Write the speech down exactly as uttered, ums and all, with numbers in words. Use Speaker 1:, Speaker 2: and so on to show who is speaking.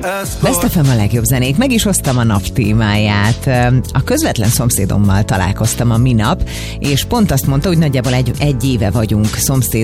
Speaker 1: Best ef em a legjobb zenét, meg is hoztam a nap témáját. A közvetlen szomszédommal találkoztam a minap, és pont azt mondta, hogy nagyjából egy, egy éve vagyunk szomszédok,